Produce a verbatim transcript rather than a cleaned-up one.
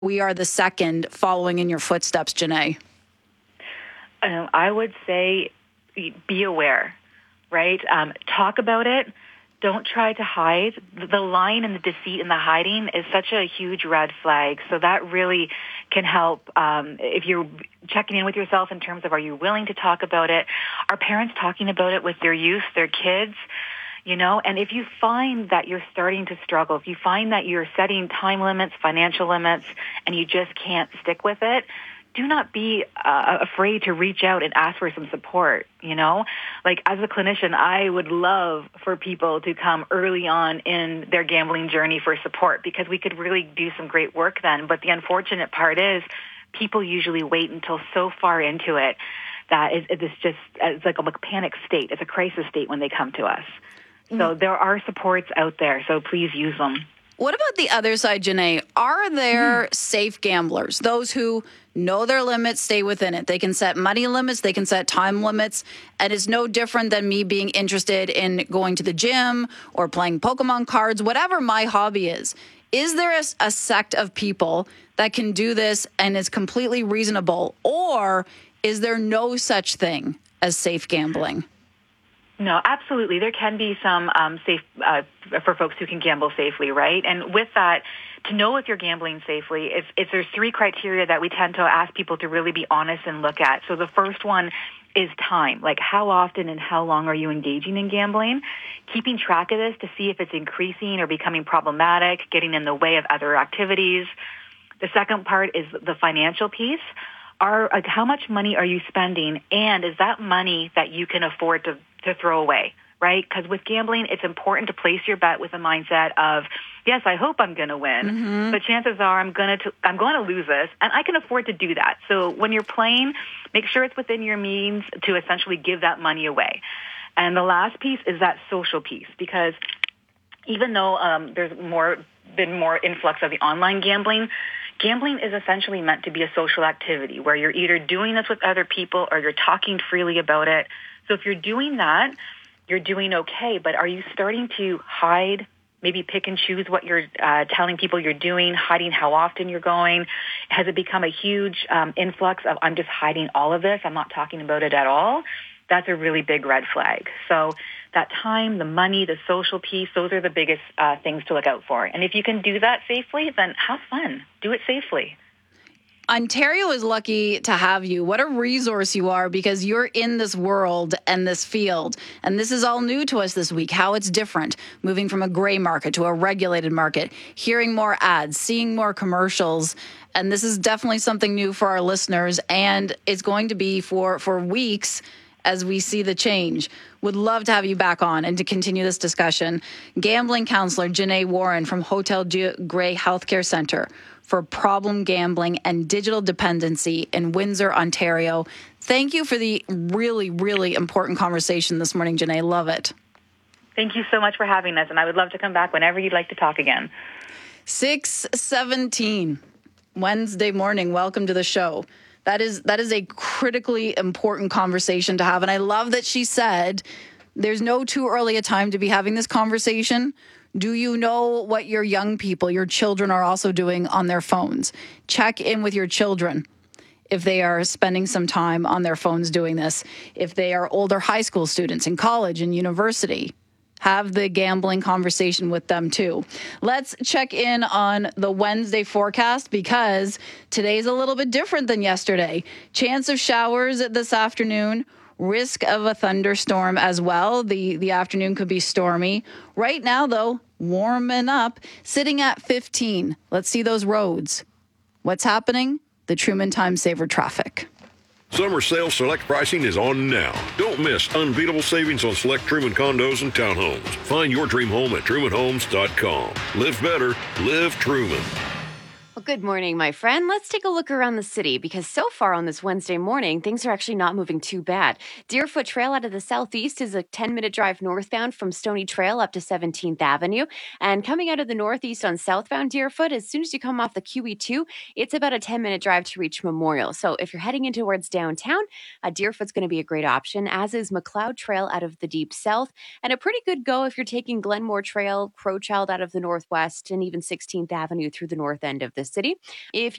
we are the second following in your footsteps, Janae? Um, I would say be aware, right? Um, talk about it. Don't try to hide. The lying and the deceit and the hiding is such a huge red flag. So that really can help um, if you're checking in with yourself in terms of, are you willing to talk about it? Are parents talking about it with their youth, their kids? You know, and if you find that you're starting to struggle, if you find that you're setting time limits, financial limits, and you just can't stick with it, do not be uh, afraid to reach out and ask for some support, you know? Like, as a clinician, I would love for people to come early on in their gambling journey for support, because we could really do some great work then. But the unfortunate part is people usually wait until so far into it that it, it's just, it's like a panic state. It's a crisis state when they come to us. So there are supports out there, so please use them. What about the other side, Janae? Are there mm. safe gamblers, those who know their limits, stay within it? They can set money limits, they can set time limits, and it's no different than me being interested in going to the gym or playing Pokemon cards, whatever my hobby is. Is there a, a sect of people that can do this and is completely reasonable, or is there no such thing as safe gambling? No, absolutely. There can be some um, safe uh, for folks who can gamble safely, right? And with that, to know if you're gambling safely, if, if there's three criteria that we tend to ask people to really be honest and look at. So the first one is time. Like, how often and how long are you engaging in gambling? Keeping track of this to see if it's increasing or becoming problematic, getting in the way of other activities. The second part is the financial piece. Are, uh, how much money are you spending, and is that money that you can afford to, to throw away, right? Because with gambling, it's important to place your bet with a mindset of, yes, I hope I'm going to win, mm-hmm. but chances are I'm going to I'm going to lose this, and I can afford to do that. So when you're playing, make sure it's within your means to essentially give that money away. And the last piece is that social piece, because even though um, there's more been more influx of the online gambling, gambling is essentially meant to be a social activity where you're either doing this with other people or you're talking freely about it. So if you're doing that, you're doing okay. But are you starting to hide, maybe pick and choose what you're uh, telling people you're doing, hiding how often you're going? Has it become a huge um, influx of, I'm just hiding all of this, I'm not talking about it at all? That's a really big red flag. So that time, the money, the social piece, those are the biggest uh, things to look out for. And if you can do that safely, then have fun. Do it safely. Ontario is lucky to have you. What a resource you are, because you're in this world and this field. And this is all new to us this week, how it's different, moving from a gray market to a regulated market, hearing more ads, seeing more commercials. And this is definitely something new for our listeners. And it's going to be for, for weeks as we see the change. Would love to have you back on and to continue this discussion. Gambling counselor Janae Warren from Hotel Dieu Gray Healthcare Centre for problem gambling and digital dependency in Windsor, Ontario. Thank you for the really, really important conversation this morning, Janae. Love it. Thank you so much for having us, and I would love to come back whenever you'd like to talk again. six seventeen, Wednesday morning. Welcome to the show. That is that is a critically important conversation to have. And I love that she said there's no too early a time to be having this conversation. Do you know what your young people, your children are also doing on their phones? Check in with your children if they are spending some time on their phones doing this. If they are older high school students in college and university, have the gambling conversation with them too. Let's check in on the Wednesday forecast, because today's a little bit different than yesterday. Chance of showers this afternoon, risk of a thunderstorm as well. The, the afternoon could be stormy. Right now, though, warming up, sitting at fifteen. Let's see those roads. What's happening? The Truman Time Saver traffic. Summer sale select pricing is on now. Don't miss unbeatable savings on select Truman condos and townhomes. Find your dream home at truman homes dot com. Live better, live Truman. Well, good morning, my friend. Let's take a look around the city, because so far on this Wednesday morning, things are actually not moving too bad. Deerfoot Trail out of the southeast is a ten-minute drive northbound from Stony Trail up to seventeenth Avenue. And coming out of the northeast on southbound Deerfoot, as soon as you come off the Q E two, it's about a ten-minute drive to reach Memorial. So if you're heading in towards downtown, uh, Deerfoot's going to be a great option, as is McLeod Trail out of the deep south. And a pretty good go if you're taking Glenmore Trail, Crowchild out of the northwest, and even sixteenth Avenue through the north end of the city. If